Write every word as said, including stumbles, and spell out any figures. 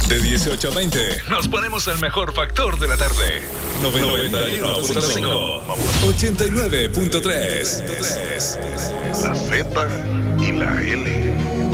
De dieciocho a veinte, nos ponemos el mejor factor de la tarde. noventa y uno punto cinco, ochenta y nueve punto tres. La Z y la L.